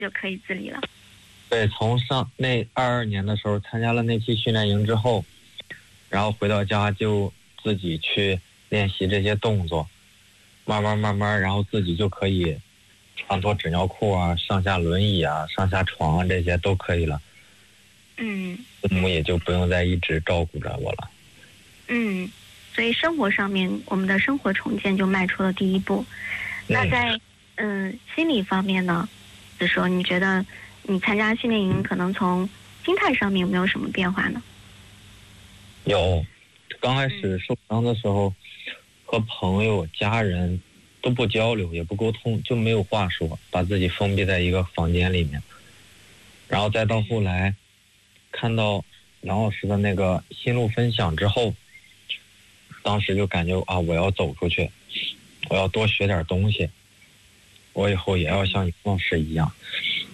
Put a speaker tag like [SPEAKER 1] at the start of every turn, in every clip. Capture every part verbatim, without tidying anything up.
[SPEAKER 1] 就可以自理了。
[SPEAKER 2] 对，从上那二二年的时候参加了那期训练营之后，然后回到家就自己去练习这些动作，慢慢慢慢，然后自己就可以穿脱纸尿裤啊，上下轮椅啊，上下床啊，这些都可以了。
[SPEAKER 1] 嗯，
[SPEAKER 2] 父母也就不用再一直照顾着我了。
[SPEAKER 1] 嗯，所以生活上面，我们的生活重建就迈出了第一步。那在嗯、呃、心理方面呢，就说你觉得你参加训练营可能从心态上面有没有什么变化呢？
[SPEAKER 2] 有，刚开始受伤的时候，和朋友、家人都不交流，也不沟通，就没有话说，把自己封闭在一个房间里面。然后再到后来，看到杨老师的那个心路分享之后，当时就感觉啊，我要走出去，我要多学点东西，我以后也要像杨老师一样。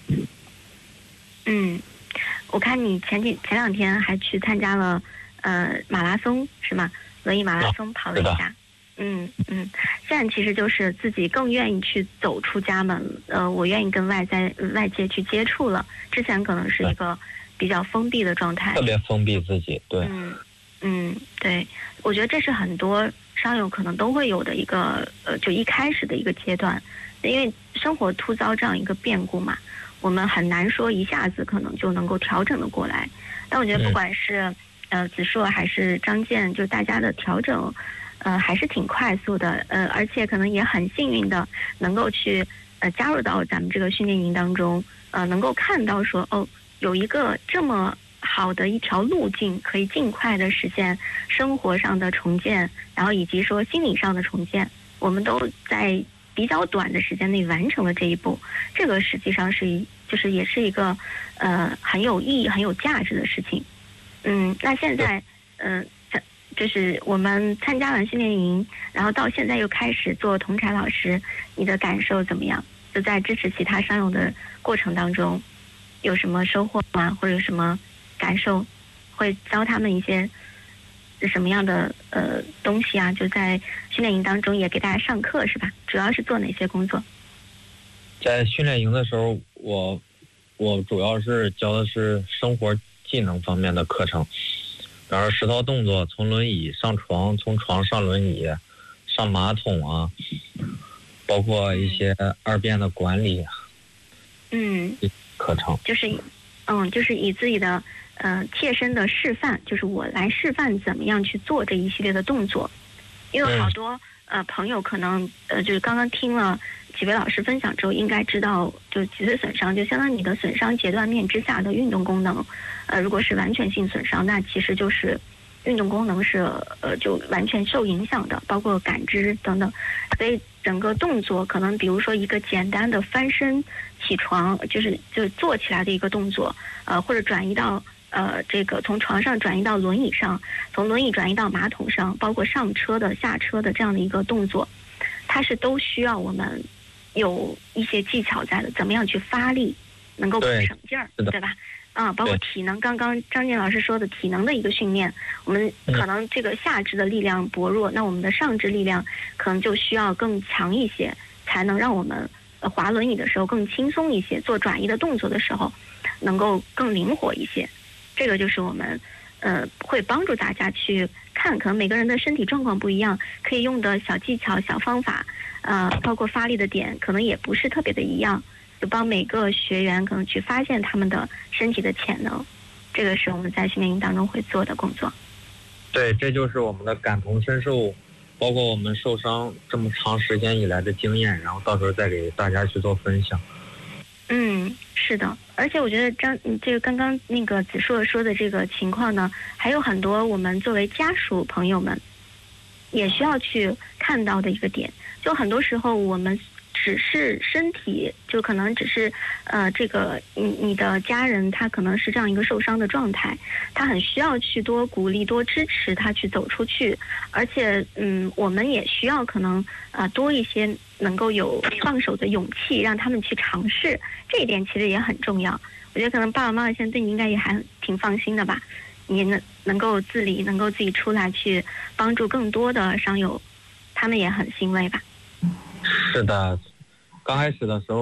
[SPEAKER 1] 嗯，我看你前几前两天还去参加了呃马拉松是吗？轮椅马拉松跑了一下。嗯嗯，现在其实就是自己更愿意去走出家门，呃，我愿意跟外在外界去接触了。之前可能是一个比较封闭的状态，
[SPEAKER 2] 特别封闭自己。对，
[SPEAKER 1] 嗯嗯，对，我觉得这是很多伤友可能都会有的一个呃，就一开始的一个阶段，因为生活突遭这样一个变故嘛，我们很难说一下子可能就能够调整的过来。但我觉得不管是、嗯、呃子硕还是张健，就大家的调整。呃，还是挺快速的，呃，而且可能也很幸运的能够去呃加入到咱们这个训练营当中，呃，能够看到说哦，有一个这么好的一条路径，可以尽快的实现生活上的重建，然后以及说心理上的重建，我们都在比较短的时间内完成了这一步，这个实际上是一就是也是一个呃很有意义、很有价值的事情。嗯，那现在嗯。呃就是我们参加完训练营，然后到现在又开始做同柴老师，你的感受怎么样？就在支持其他伤友的过程当中，有什么收获吗？或者有什么感受？会教他们一些什么样的呃东西啊？就在训练营当中也给大家上课是吧？主要是做哪些工作？
[SPEAKER 2] 在训练营的时候，我我主要是教的是生活技能方面的课程。然后实操动作，从轮椅上床，从床上轮椅，上马桶啊，包括一些二便的管理，
[SPEAKER 1] 嗯，
[SPEAKER 2] 课程
[SPEAKER 1] 就是，嗯，就是以自己的呃切身的示范，就是我来示范怎么样去做这一系列的动作，因为好多、嗯、呃朋友可能呃就是刚刚听了几位老师分享之后，应该知道，就脊髓损伤就相当于你的损伤截断面之下的运动功能。呃，如果是完全性损伤，那其实就是运动功能是呃就完全受影响的，包括感知等等。所以整个动作可能，比如说一个简单的翻身起床，就是就坐起来的一个动作，呃，或者转移到呃这个从床上转移到轮椅上，从轮椅转移到马桶上，包括上车的、下车的这样的一个动作，它是都需要我们有一些技巧在的，怎么样去发力，能够省劲儿，对吧？啊，包括体能，刚刚张健老师说的体能的一个训练，我们可能这个下肢的力量薄弱，那我们的上肢力量可能就需要更强一些，才能让我们呃滑轮椅的时候更轻松一些，做转移的动作的时候能够更灵活一些。这个就是我们呃会帮助大家去看，可能每个人的身体状况不一样，可以用的小技巧、小方法，呃，包括发力的点，可能也不是特别的一样。就帮每个学员可能去发现他们的身体的潜能，这个是我们在训练营当中会做的工作。
[SPEAKER 2] 对，这就是我们的感同身受，包括我们受伤这么长时间以来的经验，然后到时候再给大家去做分享。
[SPEAKER 1] 嗯，是的，而且我觉得张这个刚刚那个子硕说的这个情况呢，还有很多我们作为家属朋友们也需要去看到的一个点，就很多时候我们只是身体，就可能只是呃，这个你你的家人他可能是这样一个受伤的状态，他很需要去多鼓励、多支持他去走出去，而且嗯，我们也需要可能呃多一些能够有放手的勇气，让他们去尝试，这一点其实也很重要。我觉得可能爸爸妈妈现在对你应该也还挺放心的吧，你能能够自理，能够自己出来去帮助更多的伤友，他们也很欣慰吧。
[SPEAKER 2] 是的，刚开始的时候，除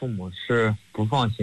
[SPEAKER 2] 父母是不放心